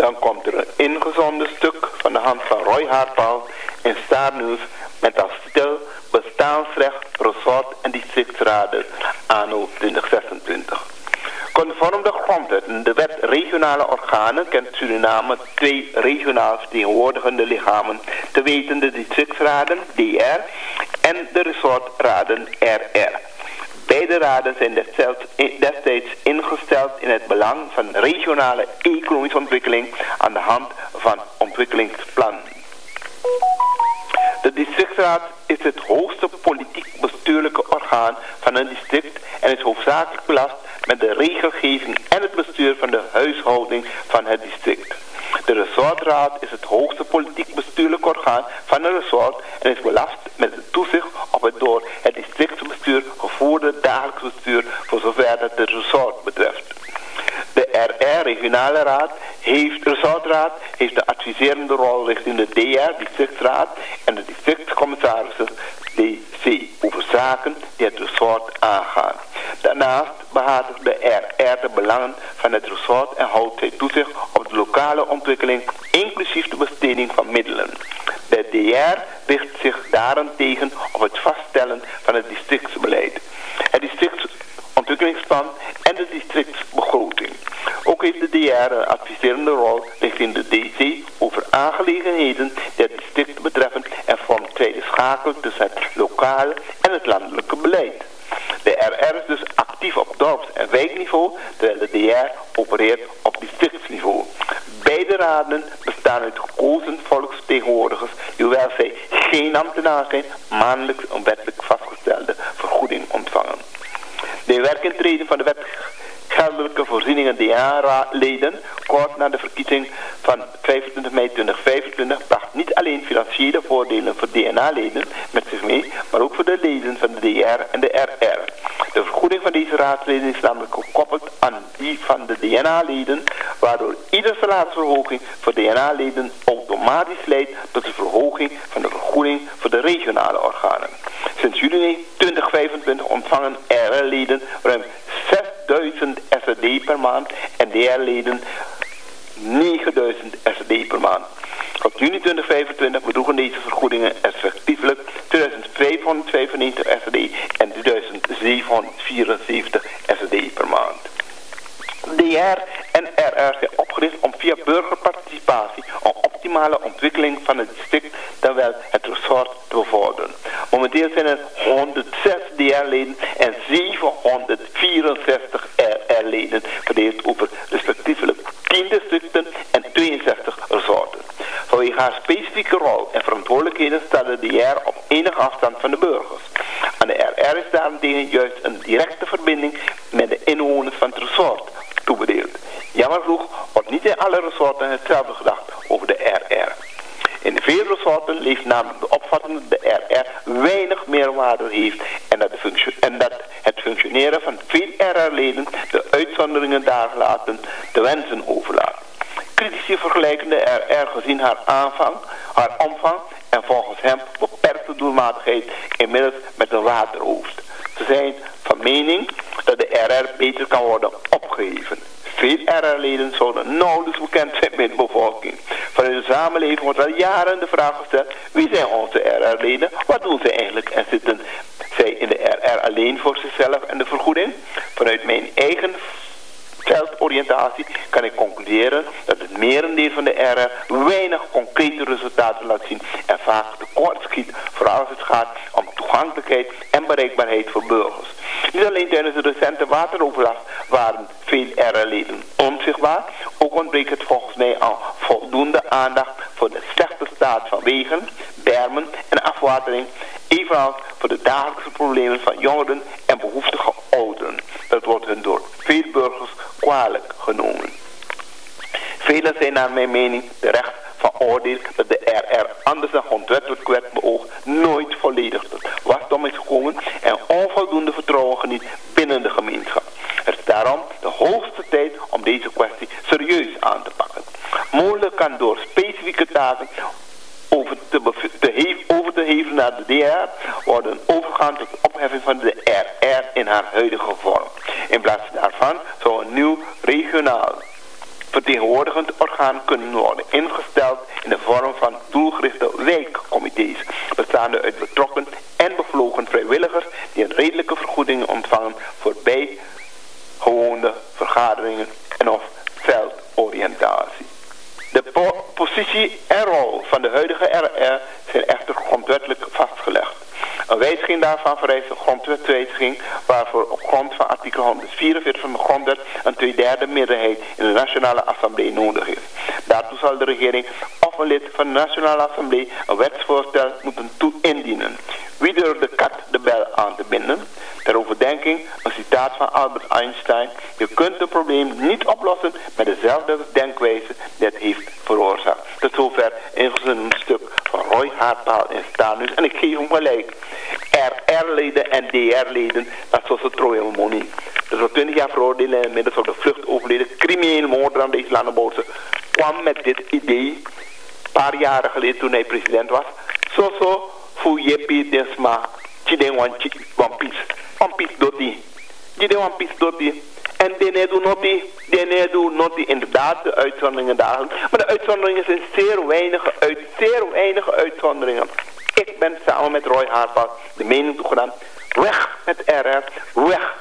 Dan komt er een ingezonden stuk van de hand van Roy Hartpaal in Star News met als titel Bestaansrecht, resort en districtsraden anno 2026. Conform de grondwet en de wet regionale organen kent Suriname 2 regionaal vertegenwoordigende lichamen, te weten de districtsraden DR en de resortraden RR. Beide raden zijn destijds ingesteld in het belang van regionale economische ontwikkeling aan de hand van ontwikkelingsplannen. De districtsraad is het hoogste politiek-bestuurlijke orgaan van een district en is hoofdzakelijk belast met de regelgeving en het bestuur van de huishouding van het district. De resortraad is het hoogste politiek-bestuurlijk orgaan van een resort en is belast met het toezicht op het door het districtsbestuur gevoerde dagelijks bestuur voor zover dat het resort betreft. De RR, regionale raad, resortraad, heeft de adviserende rol richting de DR, districtsraad, en de districtscommissarissen, DC, over zaken die het resort aangaan. Daarnaast behartigt de RR de belangen van het resort en houdt zij toezicht op de lokale ontwikkeling, inclusief de besteding van middelen. De DR richt zich daarentegen op het vaststellen van het districtsbeleid, het districtsontwikkelingsplan en de districtsbegroting. Ook heeft de DR een adviserende rol richting de DC over aangelegenheden die het district betreffen en vormt tweede schakel tussen het lokale en het landelijke beleid. De RR is dus actief op dorps- en wijkniveau, terwijl de DR opereert op districtsniveau. Beide raden bestaan uit gekozen volksvertegenwoordigers, die hoewel zij geen ambtenaar zijn, maandelijks een wettelijk vastgestelde vergoeding ontvangen. De werkintrede van de wet geldelijke voorzieningen DNA-leden kort na de verkiezing van 25 mei 2025 bracht niet alleen financiële voordelen voor DNA-leden met zich mee, maar ook voor de leden van de DR en de RR. De vergoeding van deze raadsleden is namelijk gekoppeld aan die van de DNA-leden, waardoor iedere salarisverhoging voor DNA-leden automatisch leidt tot een verhoging van de vergoeding voor de regionale organen. Sinds juli 2025 ontvangen RR-leden ruim 6000 SRD per maand en DR-leden 9000 SRD per maand. Tot juni 2025 bedroegen deze vergoedingen respectievelijk 2595 SRD en 3774 SRD per maand. DR en RR zijn opgericht om via burgerparticipatie een optimale ontwikkeling van het district, dan wel het resort, te bevorderen. Momenteel zijn er 106 DR-leden en 764 RR-leden verdeeld over respectievelijk 10 districten en 62 resorten. Vanwege haar specifieke rol en verantwoordelijkheden staat de DR op enige afstand van de burgers. Aan de RR is daarentegen juist een directe verbinding met de inwoners van het resort toebedeeld. Jammer genoeg wordt niet in alle resorten hetzelfde gedacht over de RR. In veel resorten leeft namelijk de opvatting dat de RR weinig meerwaarde heeft en dat het functioneren van veel RR-leden de uitzonderingen daargelaten te wensen overlaat. Critici vergelijken de RR gezien haar omvang en volgens hem beperkte doelmatigheid inmiddels met een waterhoofd. Ze zijn van mening dat de RR beter kan worden opgeheven. Veel RR-leden zouden nauwelijks bekend zijn bij de bevolking. Vanuit de samenleving wordt al jaren de vraag gesteld: wie zijn onze RR-leden? Wat doen ze eigenlijk? En zitten zij in de RR alleen voor zichzelf en de vergoeding? Vanuit mijn eigen veldoriëntatie kan ik concluderen dat het merendeel van de RR weinig concrete resultaten laat zien en vaak tekortschiet, vooral als het gaat om toegankelijkheid en bereikbaarheid voor burgers. Niet alleen tijdens de recente wateroverlast waren veel RR-leden onzichtbaar, ook ontbreekt het volgens mij aan voldoende aandacht voor de slechte staat van wegen, bermen en afwatering, evenals voor de dagelijkse problemen van jongeren en behoeftige ouderen. Dat wordt hun door veel burgers kwalijk genomen. Velen zijn naar mijn mening terecht van oordeel dat de RR anders dan grondwettelijk werd beoogd nooit volledig tot wasdom is gekomen en onvoldoende vertrouwen geniet binnen de gemeenschap. Het is daarom de hoogste tijd om deze kwestie serieus aan te pakken. Mogelijk kan door specifieke taken over te heven naar de DR worden overgegaan tot de opheffing van de RR in haar huidige vorm. In plaats daarvan zou een nieuw regionaal vertegenwoordigend orgaan kunnen worden ingesteld in de vorm van doelgerichte wijkcomité's, bestaande uit betrokken en bevlogen vrijwilligers die een redelijke vergoeding ontvangen voor bijgewoonde vergaderingen en of veldoriëntatie. De positie en rol van de huidige RR zijn echter grondwettelijk vastgelegd. Een wijziging daarvan vereist een grondwetswijziging waarvoor op grond van artikel 144 van de grondwet een 2/3 meerderheid in de Nationale Assemblée nodig is. Daartoe zal de regering of een lid van de Nationale Assemblée een wetsvoorstel moeten indienen. Wie durft de kat de bel aan te binden? Ter overdenking een citaat van Albert Einstein: je kunt een probleem niet oplossen met dezelfde denkwijze die het heeft veroorzaakt. Tot zover een stuk van Roy Hartpaal in Stanus. En ik geef hem gelijk. RR-leden en DR-leden, dat is zoals de Troje-monie. Dus al 20 jaar veroordelen en inmiddels op de vlucht overleden crimineel moorder aan deze landenboze kwam met dit idee een paar jaren geleden toen hij president was. Zo voor jepi desma chiden wan piece. Wan piece doti. Chiden wan piece doti. En dene doe noti. Inderdaad, de uitzonderingen daar. Maar de uitzonderingen zijn zeer weinige uitzonderingen. Ik ben samen met Roy Hartpaal de mening toegedaan: weg met RR, weg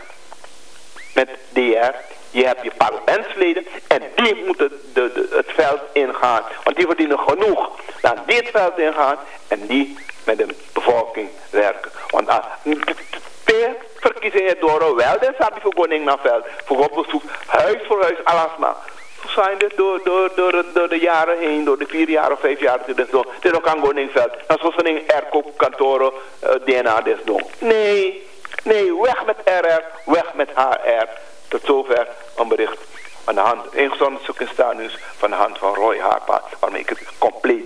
met DR. Je hebt je parlementsleden en die moeten het veld ingaan. Want die verdienen genoeg. Laat die het veld ingaan en die met de bevolking werken. Want als de verkiezingen door wel, dan staat die vergunning naar veld. Voor op bezoek, huis voor huis, alles maar. Zo zijn dit door de jaren heen, door de 4 jaar of 5 jaar. Dit is ook aan Goningveld. Dan zoals een airkoopkantoren DNA des doen. Nee, weg met RR, weg met HR. Tot zover een bericht aan de hand. Ingezonden zoek in Stanus van de hand van Roy Hartpaal, waarmee ik het compleet